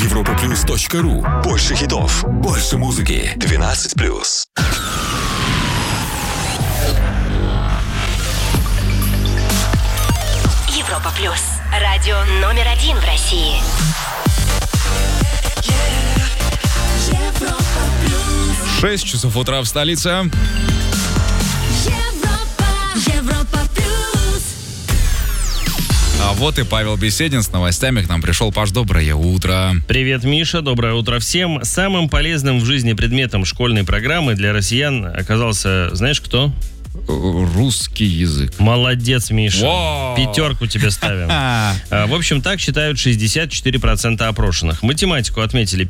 europaplus.ru. Больше хитов, больше музыки. 12+. Европа Плюс. Радио номер 1 в России. 6 часов утра в столице. Европа Плюс. А вот и Павел Беседин с новостями к нам пришел. Паш, доброе утро. Привет, Миша, доброе утро всем. Самым полезным в жизни предметом школьной программы для россиян оказался, знаешь кто? Русский язык. Молодец, Миша. Вау! 5 тебе ставим. В общем, так считают 64% опрошенных. Математику отметили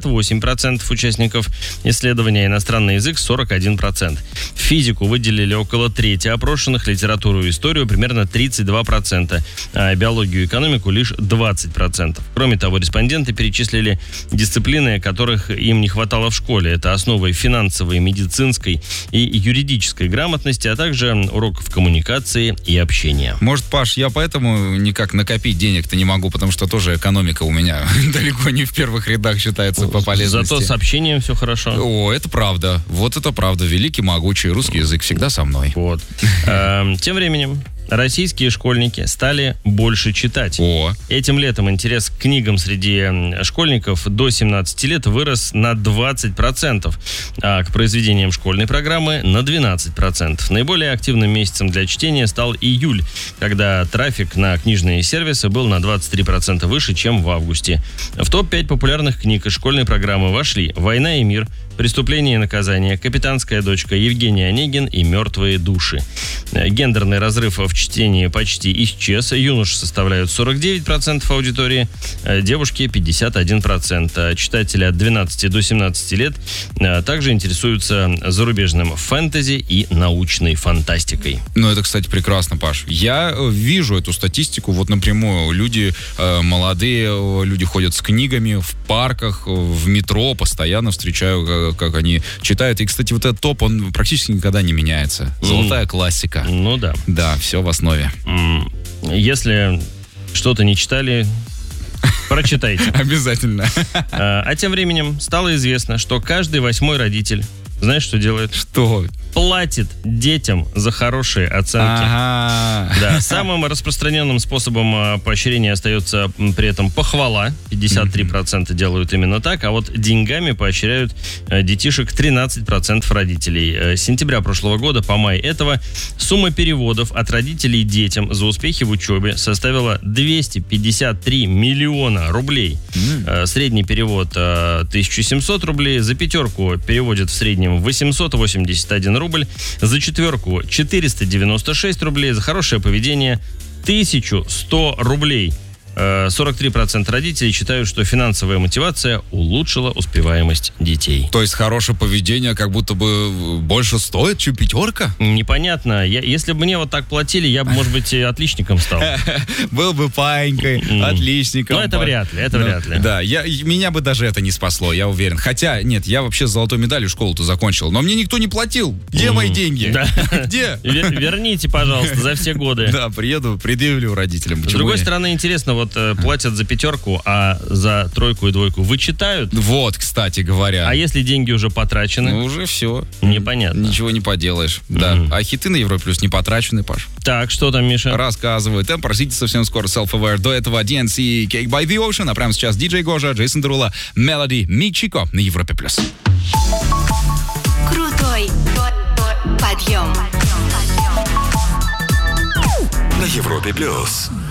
58% участников исследования, иностранный язык 41%. Физику выделили около трети опрошенных, литературу и историю примерно 32%, а биологию и экономику лишь 20%. Кроме того, респонденты перечислили дисциплины, которых им не хватало в школе. Это основы финансовой, медицинской и юридической грамотности, а также уроков коммуникации и общения. Может, Паш, я поэтому никак накопить денег-то не могу, потому что тоже экономика у меня далеко не в первых рядах считается по полезности. Зато с общением все хорошо. О, это правда. Вот это правда. Великий, могучий русский язык всегда со мной. Вот. Тем временем российские школьники стали больше читать. О. Этим летом интерес к книгам среди школьников до 17 лет вырос на 20%, а к произведениям школьной программы на 12%. Наиболее активным месяцем для чтения стал июль, когда трафик на книжные сервисы был на 23% выше, чем в августе. В топ-5 популярных книг из школьной программы вошли «Война и мир», «Преступление и наказание», «Капитанская дочка», Евгений Онегин и «Мертвые души». Гендерный разрыв в чтении почти исчез. Юноши составляют 49% аудитории, девушки 51%. Читатели от 12 до 17 лет также интересуются зарубежным фэнтези и научной фантастикой. Ну, это, кстати, прекрасно, Паш. Я вижу эту статистику вот напрямую. Люди молодые, люди ходят с книгами в парках, в метро, постоянно встречаю, как они читают. И, кстати, вот этот топ, он практически никогда не меняется. Золотая классика. Ну да. Да, все в основе. Если что-то не читали, прочитайте. Обязательно. А тем временем стало известно, что каждый 8-й родитель, знаешь, что делает? Что? Платит детям за хорошие оценки. Ага. Да, самым распространенным способом поощрения остается при этом похвала. 53% делают именно так, а вот деньгами поощряют детишек 13% родителей. С сентября прошлого года по май этого сумма переводов от родителей детям за успехи в учебе составила 253 миллиона рублей. Средний перевод 1700 рублей. За пятерку переводят в среднем 881 рубль, за четверку 496 рублей, за хорошее поведение 1100 рублей. 43% родителей считают, что финансовая мотивация улучшила успеваемость детей. То есть хорошее поведение как будто бы больше стоит, чем пятерка? Непонятно. Если бы мне вот так платили, я бы, может быть, отличником стал. Был бы паинькой, отличником. Но это вряд ли, вряд ли. Да, меня бы даже это не спасло, я уверен. Хотя, нет, я вообще с золотой медалью школу-то закончил, но мне никто не платил. Где мои деньги? Да. Где? Верните, пожалуйста, за все годы. Да, приеду, предъявлю родителям. С другой стороны, интересно, вот платят за пятерку, а за тройку и двойку вычитают? Вот, кстати говоря. А если деньги уже потрачены? Ну, уже все. Непонятно. Ничего не поделаешь. Да. А хиты на Европе Плюс не потрачены, Паш. Так, что там, Миша? Рассказывай. Темп, просите совсем скоро Self-Aware. До этого DNC, Cake by the Ocean. А прямо сейчас DJ Гожа, Джейсон Дерула, Melody, Мичико на Европе Плюс. Крутой подъем. На Европе Плюс.